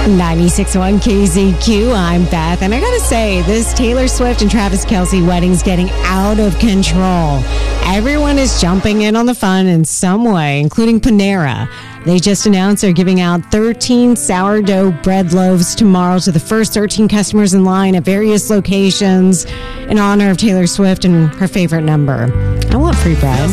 96.1 KZQ, I'm Beth. And I gotta say, this Taylor Swift and Travis Kelce wedding's getting out of control. Everyone is jumping in on the fun in some way, including Panera. They just announced they're giving out 13 sourdough bread loaves tomorrow to the first 13 customers in line at various locations in honor of Taylor Swift and her favorite number. I want free bread.